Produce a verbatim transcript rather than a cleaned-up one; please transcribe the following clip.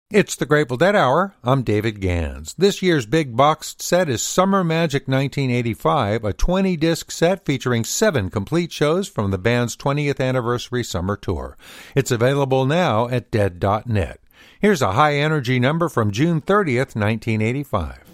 It's the Grateful Dead Hour. I'm David Gans. This year's big boxed set is Summer Magic nineteen eighty-five, a twenty-disc set featuring seven complete shows from the band's twentieth anniversary summer tour. It's available now at dead dot net. Here's a high-energy number from June thirtieth, nineteen eighty-five.